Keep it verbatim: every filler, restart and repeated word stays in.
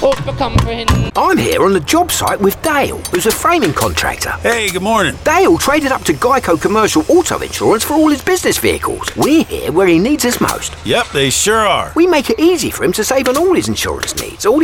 Up a comprehend. I'm here on the job site with Dale, who's a framing contractor. Hey, good morning. Dale traded up to Geico Commercial Auto Insurance for all his business vehicles. We're here where he needs us most. Yep, they sure are. We make it easy for him to save on all his insurance needs. All